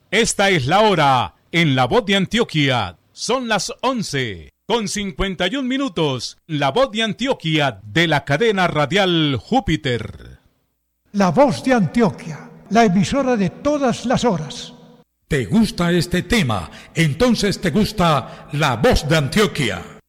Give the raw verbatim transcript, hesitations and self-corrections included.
Esta es la hora en La Voz de Antioquia. Son las once con cincuenta y un minutos. La Voz de Antioquia de la cadena radial Júpiter. La Voz de Antioquia, la emisora de todas las horas. ¿Te gusta este tema? Entonces te gusta La Voz de Antioquia.